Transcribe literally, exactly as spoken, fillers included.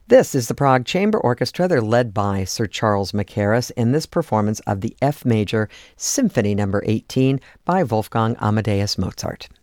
This is the Prague Chamber Orchestra. They're led by Sir Charles Mackerras in this performance of the F Major Symphony Number eighteen by Wolfgang Amadeus Mozart.